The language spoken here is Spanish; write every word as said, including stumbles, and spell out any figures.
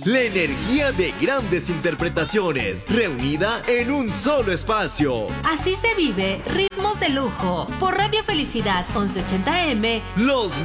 La energía de grandes interpretaciones, reunida en un solo espacio. Así se vive Ritmos de Lujo. Por Radio Felicidad once ochenta M. Los